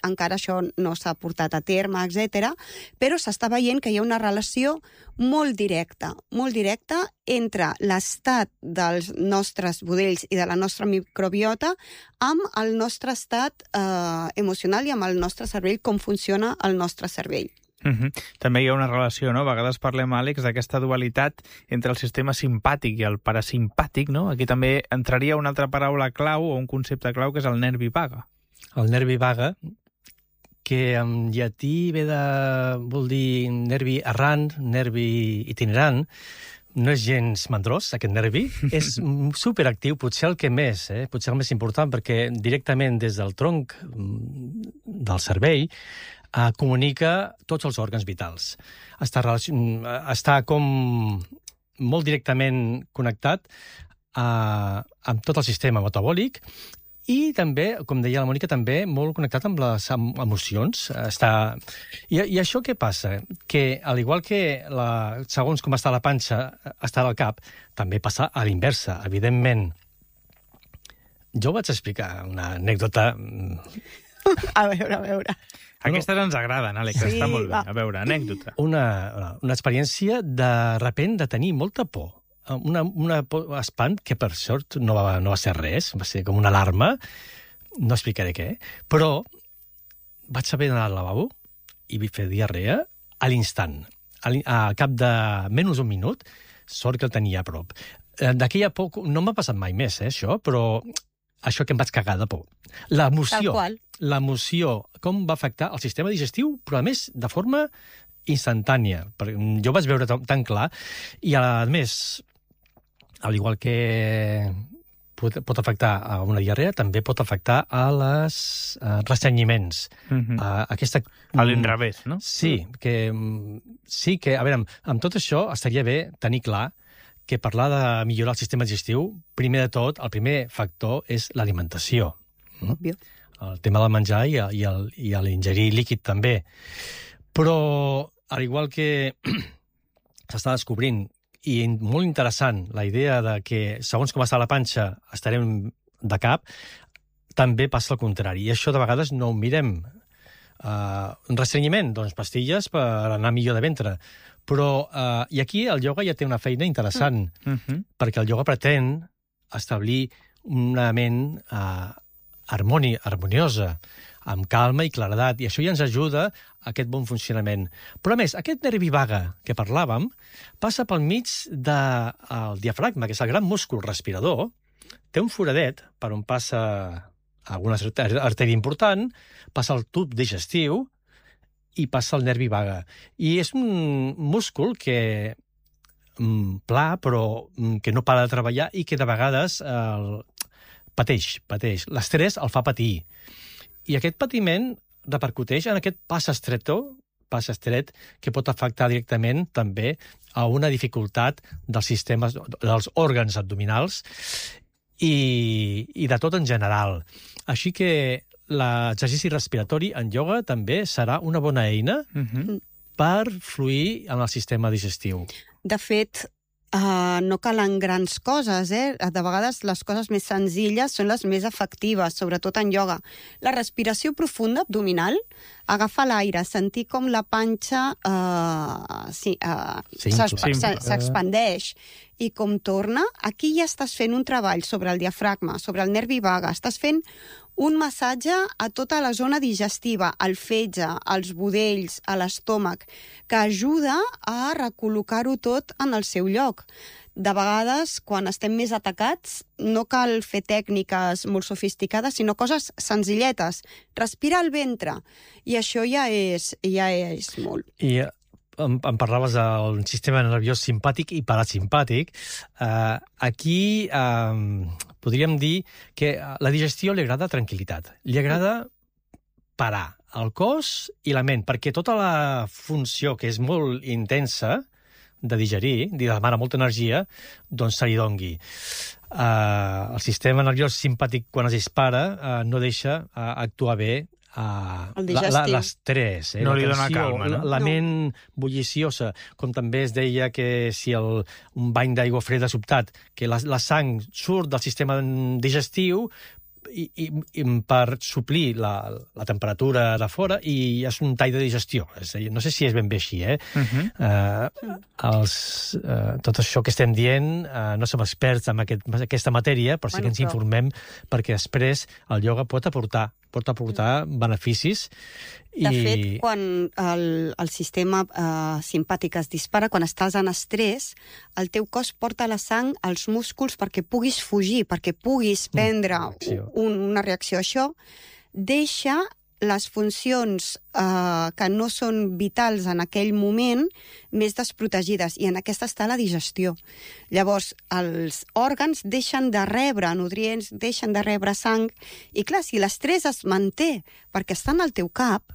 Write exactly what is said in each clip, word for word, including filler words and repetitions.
encara això no s'ha portat a terme, etcètera, però s'està veient que hi ha una relació molt directa, molt directa entre l'estat dels nostres budells i de la nostra microbiota amb el nostre estat eh, emocional i amb el nostre cervell, com funciona el nostre cervell. Uh-huh. També hi ha una relació, no? A vegades parlem, Àlex, d'aquesta dualitat entre el sistema simpàtic i el parasimpàtic, no? Aquí també entraria una altra paraula clau o un concepte clau, que és el nervi vague. El nervi vague, que en llatí ve de... vol dir nervi errant, nervi itinerant. No és gens mandrós, aquest nervi. És superactiu, potser el que més, eh? potser el més important, perquè directament des del tronc del cervell eh, comunica tots els òrgans vitals. Està, relacion... està com molt directament connectat eh, amb tot el sistema metabòlic i també, com deia la Mònica, també molt connectat amb les emocions. Està... I, I això què passa? Que, al igual que la, segons com està la panxa, està al cap, també passa a l'inversa, evidentment. Jo vaig explicar una anècdota... A veure, a veure. Aquestes ens agraden, Àlex, sí, està molt bé. Va. A veure, anècdota. Una, una experiència de repent de tenir molta por. Una, una espant que, per sort, no va, no va ser res, va ser com una alarma, no explicaré què, però vaig saber anar al lavabo i vaig fer diarrea a l'instant. Al cap de menys d'un minut, sort que el tenia a prop. D'aquella por, no m'ha passat mai més, eh, això, però això que em vaig cagar de por. L'emoció, l'emoció, com va afectar el sistema digestiu, però a més de forma instantània. Jo vaig veure tan clar, i a més, al igual que pot, pot afectar a una diarrea, també pot afectar a les uh, restrenyiments. Uh-huh. uh, aquesta, a l'inrevés, no? Sí, que, sí que, a veure, amb, amb tot això estaria bé tenir clar que parlar de millorar el sistema digestiu, primer de tot, el primer factor és l'alimentació. Òbvio. El tema del menjar i, i, el, i l'ingerir líquid també. Però, al igual que s'està descobrint, i molt interessant la idea de que, segons com està la panxa, estarem de cap, també passa el contrari. I això de vegades no ho mirem. Uh, un restrenyiment, doncs pastilles per anar millor de ventre. Però, uh, i aquí el ioga ja té una feina interessant, uh-huh. perquè el ioga pretén establir una ment uh, harmoni, harmoniosa, amb calma i claredat, i això ja ens ajuda a aquest bon funcionament. Però, a més, aquest nervi vague que parlàvem passa pel mig del diafragma, que és el gran múscul respirador, té un foradet per on passa alguna artèria important, passa el tub digestiu i passa el nervi vague. I és un múscul que pla, però que no para de treballar i que de vegades el, pateix, pateix. L'estrès el fa patir. I aquest patiment repercuteix en aquest pas estretó, pas estret, que pot afectar directament també a una dificultat dels sistemes, dels òrgans abdominals i, i de tot en general. Així que l'exercici respiratori en ioga també serà una bona eina uh-huh. per fluir en el sistema digestiu. De fet, Uh, no calen grans coses, eh? De vegades les coses més senzilles són les més efectives, sobretot en ioga. La respiració profunda abdominal, agafar l'aire, sentir com la panxa uh, sí, uh, s'expandeix i com torna, aquí ja estàs fent un treball sobre el diafragma, sobre el nervi vague, estàs fent un massatge a tota la zona digestiva, al fetge, als budells, a l'estómac, que ajuda a recol·locar-ho tot en el seu lloc. De vegades, quan estem més atacats, no cal fer tècniques molt sofisticades, sinó coses senzilletes. Respirar el ventre, i això ja és, ja és molt. I em, em parlaves del sistema nerviós simpàtic i parasimpàtic. Uh, aquí uh, podríem dir que a la digestió li agrada tranquil·litat. Li agrada parar el cos i la ment, perquè tota la funció, que és molt intensa, de digerir, de demana molta energia, doncs se li dongui. Uh, el sistema nerviós simpàtic, quan es dispara, uh, no deixa uh, actuar bé uh, l'estrès, eh? No li dona calma, no? La, la ment bulliciosa, com també es deia que si el, un bany d'aigua freda sobtat, que la, la sang surt del sistema digestiu, i, i, i per suplir la, la temperatura de fora i és un tall de digestió. És a dir, no sé si és ben bé així, eh? Uh-huh. uh, els, uh, tot això que estem dient, uh, no som experts en aquest, aquesta matèria, però sí bueno, que ens informem perquè després el ioga pot aportar pot aportar beneficis. De i... fet, quan el, el sistema eh, simpàtic es dispara, quan estàs en estrès, el teu cos porta la sang als músculs perquè puguis fugir, perquè puguis prendre mm, un, una reacció. Això deixa les funcions eh, que no són vitals en aquell moment més desprotegides, i en aquesta està la digestió. Llavors, els òrgans deixen de rebre nutrients, deixen de rebre sang, i clar, si l'estrès es manté perquè està en el teu cap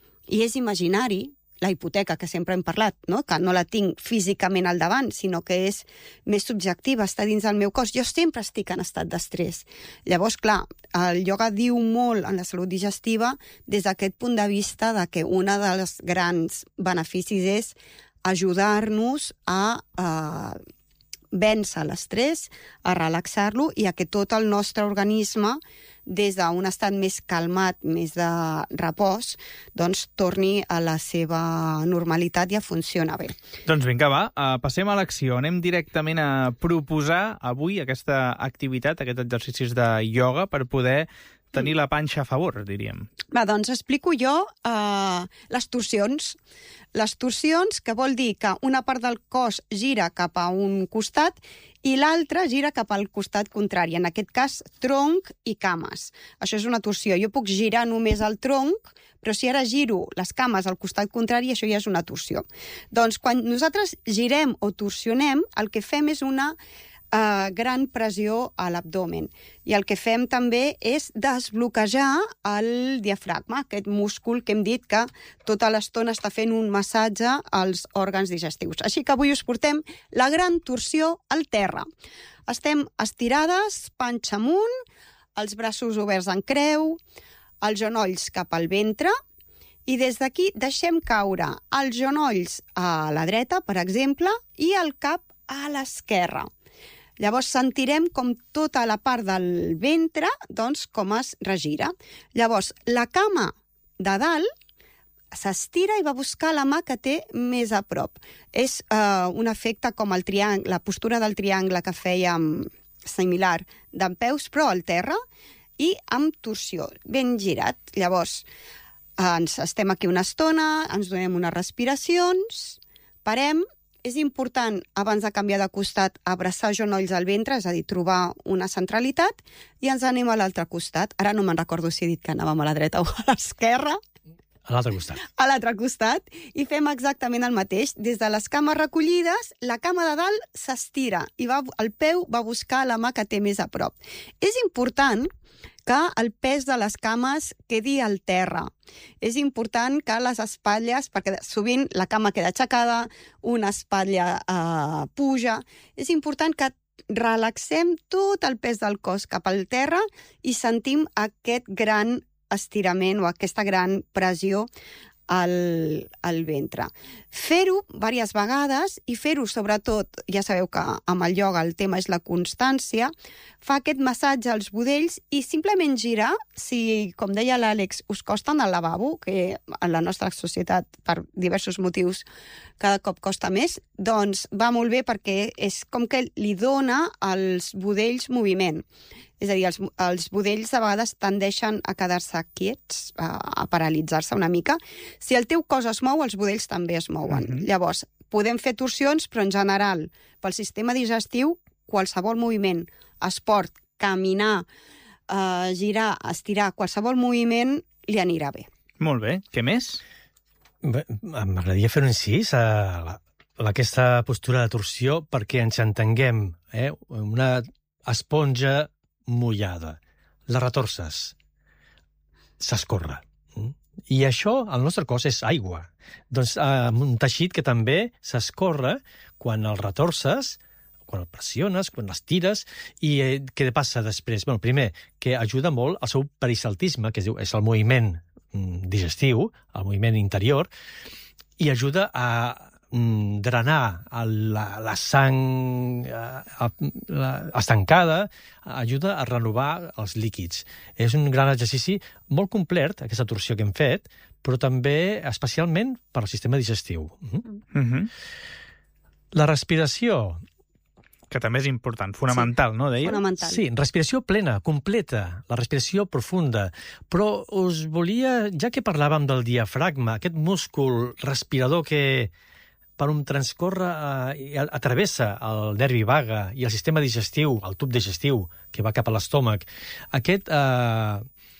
i és imaginari, la hipoteca que sempre hem parlat, no? Que no la tinc físicament al davant, sinó que és més subjectiva, està dins del meu cos. Jo sempre estic en estat d'estrès. Llavors, clar, el ioga diu molt en la salut digestiva des d'aquest punt de vista de que una dels grans beneficis és ajudar-nos a, a vèncer l'estrès, a relaxar-lo i a que tot el nostre organisme, des d'un estat més calmat, més de repòs, doncs torni a la seva normalitat i a funcionar bé. Doncs vinga, va, uh, passem a l'acció. Anem directament a proposar avui aquesta activitat, aquest exercicis de ioga per poder tenir la panxa a favor, diríem. Va, doncs explico jo uh, les torsions. Les torsions, que vol dir que una part del cos gira cap a un costat i l'altra gira cap al costat contrari, en aquest cas tronc i cames. Això és una torsió. Jo puc girar només el tronc, però si ara giro les cames al costat contrari, això ja és una torsió. Doncs quan nosaltres girem o torsionem, el que fem és una Uh, gran pressió a l'abdomen. I el que fem també és desbloquejar el diafragma, aquest múscul que hem dit que tota l'estona està fent un massatge als òrgans digestius. Així que avui us portem la gran torsió al terra. Estem estirades, panxa amunt, els braços oberts en creu, els genolls cap al ventre, i des d'aquí deixem caure els genolls a la dreta, per exemple, i el cap a l'esquerra. Llavors sentirem com tota la part del ventre, doncs, com es regira. Llavors, la cama de dalt s'estira i va buscar la mà que té més a prop. És uh, un efecte com el triangle, la postura del triangle que fèiem similar d'en peus, però al terra, i amb torsió, ben girat. Llavors, uh, ens estem aquí una estona, ens donem unes respiracions, parem. És important, abans de canviar de costat, abraçar genolls al ventre, és a dir, trobar una centralitat, i ens anem a l'altre costat. Ara no me'n recordo si he dit que anàvem a la dreta o a l'esquerra. A l'altre costat. A l'altre costat, i fem exactament el mateix. Des de les cames recollides, la cama de dalt s'estira i va, el peu va buscar la mà que té més a prop. És important que el pes de les cames quedi al terra. És important que les espatlles, perquè sovint la cama queda aixecada, una espatlla eh, puja, és important que relaxem tot el pes del cos cap al terra i sentim aquest gran estirament o aquesta gran pressió al, al ventre. Fer-ho diverses vegades i fer-ho sobretot, ja sabeu que amb el ioga el tema és la constància, fa aquest massatge als budells i simplement girar, si, com deia l'Àlex, us costa anar al lavabo, que en la nostra societat per diversos motius cada cop costa més, doncs va molt bé perquè és com que li dona als budells moviment. És a dir, els, els budells a vegades tendeixen a quedar-se quiets, a, a paralitzar-se una mica. Si el teu cos es mou, els budells també es mouen. Mm-hmm. Llavors, podem fer torsions, però en general, pel sistema digestiu, qualsevol moviment, esport, caminar, eh, girar, estirar, qualsevol moviment li anirà bé. Molt bé. Què més? M'agradaria fer un incís a la, a aquesta postura de torsió perquè ens entenguem. Eh? Una esponja mullada. Les retorces s'escorre. I això, el nostre cos, és aigua. Doncs eh, un teixit que també s'escorre quan el retorces, quan el pressiones, quan l'estires, i eh, què passa després? Bueno, primer, que ajuda molt al seu perisaltisme, que es diu, és el moviment mm, digestiu, el moviment interior, i ajuda a mm, drenar la, la sang eh, la, estancada, ajuda a renovar els líquids. És un gran exercici molt complet, aquesta torsió que hem fet, però també especialment per al sistema digestiu. Mm-hmm. Mm-hmm. La respiració... Que també és important, fonamental, sí. no, deia? Fonamental. Sí, respiració plena, completa, la respiració profunda. Però us volia, ja que parlàvem del diafragma, aquest múscul respirador que per on transcorre, eh, atravessa el nervi vaga i el sistema digestiu, el tub digestiu, que va cap a l'estómac, aquest eh,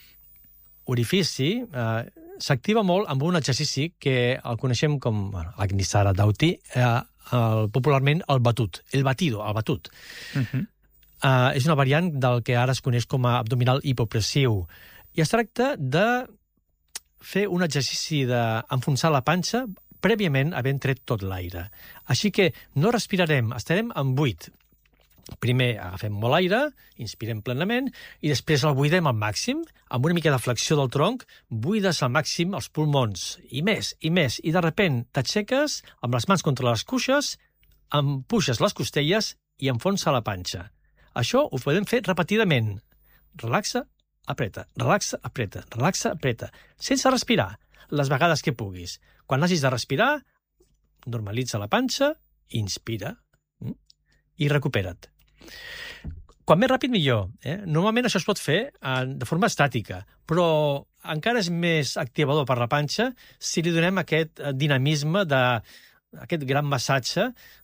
orifici eh, s'activa molt amb un exercici que el coneixem com bueno, l'Agnisara Dauti, eh, el, popularment el batut, el batido, el batut. Uh-huh. Uh, és una variant del que ara es coneix com a abdominal hipopressiu. I es tracta de fer un exercici d'enfonsar la panxa prèviament havent tret tot l'aire. Així que no respirarem, estarem en buit. Primer agafem molt aire, inspirem plenament, i després el buidem al màxim, amb una mica de flexió del tronc, buides al màxim els pulmons, i més, i més, i de repent t'aixeques amb les mans contra les cuixes, empuixes les costelles i enfonsa la panxa. Això ho podem fer repetidament. Relaxa, apreta, relaxa, apreta, relaxa, apreta, sense respirar, les vegades que puguis. Quan hagis de respirar, normalitza la panxa, inspira i recupera't. Quan més ràpid, millor. Eh? Normalment això es pot fer eh, de forma estàtica, però encara és més activador per la panxa si li donem aquest dinamisme de aquest gran massatge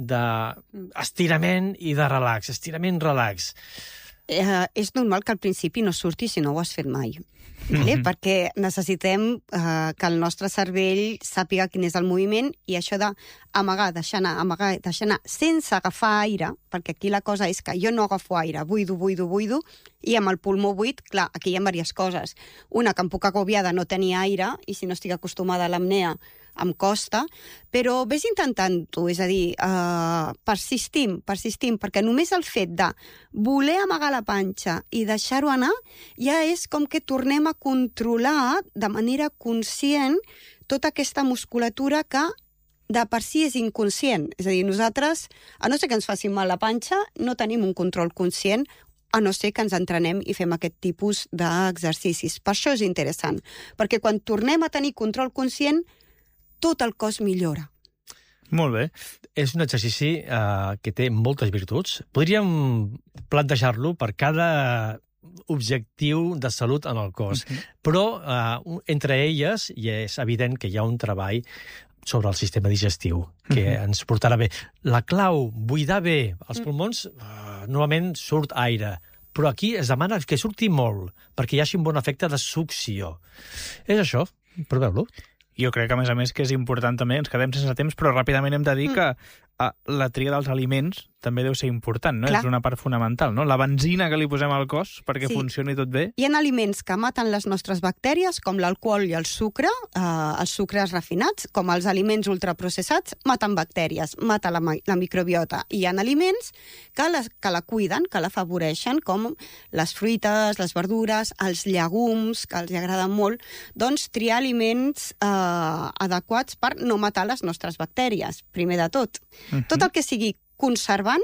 d'estirament i de relax, estirament, relax. Eh, és normal que al principi no surti si no ho has fet mai. Vale? Mm-hmm. Perquè necessitem eh, que el nostre cervell sàpiga quin és el moviment i això d'amagar, deixar anar, amagar, deixar anar, sense agafar aire, perquè aquí la cosa és que jo no agafo aire, buido, buido, buido, i amb el pulmó buit, clar, aquí hi ha diverses coses. Una, que em puc agobiar de no tenir aire, i si no estic acostumada a l'apnea, em costa, però ves intentant-ho, és a dir, eh, persistim, persistim, perquè només el fet de voler amagar la panxa i deixar-ho anar, ja és com que tornem a controlar de manera conscient tota aquesta musculatura que de per si és inconscient. És a dir, nosaltres, a no ser que ens faci mal la panxa, no tenim un control conscient, a no ser que ens entrenem i fem aquest tipus d'exercicis. Per això és interessant, perquè quan tornem a tenir control conscient, tot el cos millora. Molt bé. És un exercici eh, que té moltes virtuts. Podríem plantejar-lo per cada objectiu de salut en el cos, uh-huh. però eh, entre elles i és evident que hi ha un treball sobre el sistema digestiu, que uh-huh. ens portarà bé. La clau, buidar bé els pulmons, uh, normalment surt aire, però aquí es demana que surti molt, perquè hi hagi un bon efecte de succió. És això, proveu-lo. Jo crec que, a més a més, que és important també, ens quedem sense temps, però ràpidament hem de dir mm. que a, la tria dels aliments també deu ser important, no? Clar. És una part fonamental, no? La benzina que li posem al cos perquè sí. funcioni tot bé. Hi ha aliments que maten les nostres bactèries, com l'alcohol i el sucre, eh, els sucres refinats, com els aliments ultraprocessats, maten bactèries, mata la, la microbiota. I hi ha aliments que la, que la cuiden, que l'afavoreixen, com les fruites, les verdures, els llegums, que els agraden molt, doncs triar aliments eh, adequats per no matar les nostres bactèries, primer de tot. Uh-huh. Tot el que sigui conservant,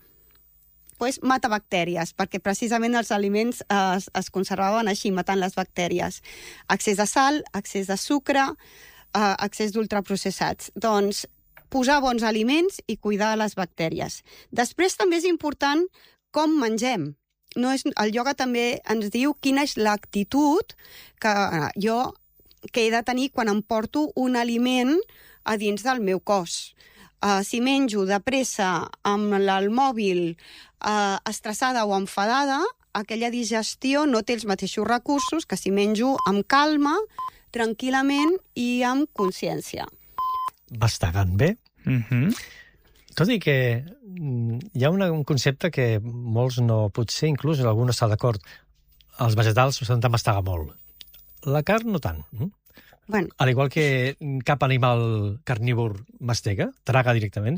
pues, mata bactèries, perquè precisament els aliments es, es conservaven així, matant les bactèries. Excés de sal, excés de sucre, eh, excés d'ultraprocessats. Doncs posar bons aliments i cuidar les bactèries. Després també és important com mengem. No és, el ioga també ens diu quina és l'actitud que jo que he de tenir quan em porto un aliment a dins del meu cos. Uh, si menjo de pressa amb el mòbil uh, estressada o enfadada, aquella digestió no té els mateixos recursos que si menjo amb calma, tranquil·lament i amb consciència. Bastant bé. Mm-hmm. Tot i que hi ha una, un concepte que molts no, potser inclús algú no està d'acord. Els vegetals s'han de mastegar molt. La carn no tant. Bueno. Al igual que cap animal carnívor mastega, traga directament,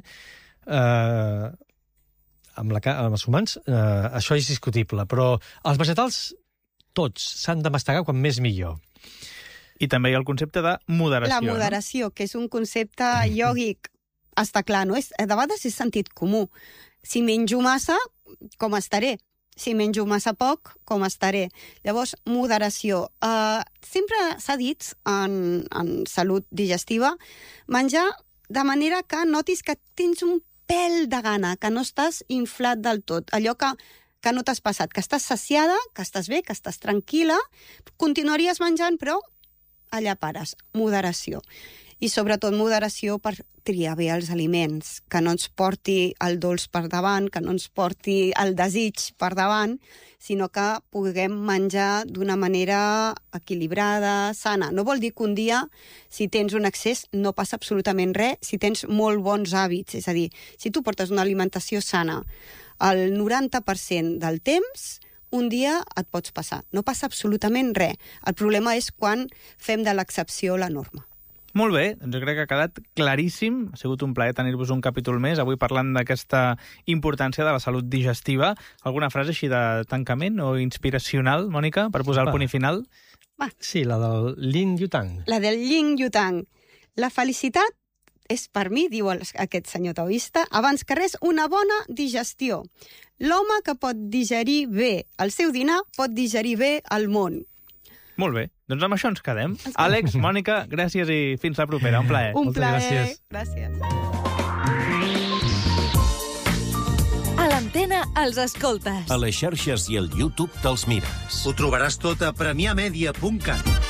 eh, amb, la, amb els humans, eh, això és discutible, però els vegetals tots s'han de mastegar quan més millor. I també hi ha el concepte de moderació. La moderació, no? Que és un concepte iògic està clar, no? És, de vegades és sentit comú. Si menjo massa, com estaré? Si menjo massa poc, com estaré? Llavors, moderació. Uh, sempre s'ha dit en, en salut digestiva menjar de manera que notis que tens un pèl de gana, que no estàs inflat del tot. Allò que, que no t'has passat, que estàs saciada, que estàs bé, que estàs tranquil·la, continuaries menjant, però allà pares. Moderació. I sobretot moderació per triar bé els aliments, que no ens porti el dolç per davant, que no ens porti el desig per davant, sinó que puguem menjar d'una manera equilibrada, sana. No vol dir que un dia, si tens un excés, no passa absolutament res si tens molt bons hàbits. És a dir, si tu portes una alimentació sana el noranta per cent del temps, un dia et pots passar. No passa absolutament res. El problema és quan fem de l'excepció la norma. Molt bé, doncs crec que ha quedat claríssim. Ha sigut un plaer tenir-vos un capítol més, avui parlant d'aquesta importància de la salut digestiva. Alguna frase així de tancament o inspiracional, Mònica, per posar el punt i final? Va. Sí, la del Yin Yutang. La del Yin Yutang. La felicitat és per mi, diu aquest senyor taoista, abans que res, una bona digestió. L'home que pot digerir bé el seu dinar pot digerir bé el món. Molt bé, doncs amb això ens quedem. Àlex, Mònica, gràcies i fins la propera. Un plaer. Un Moltes plaer. gràcies. Gràcies. A l'antena els escoltes. A les xarxes i al YouTube te'ls mires. Ho trobaràs tot a premià media punt cat.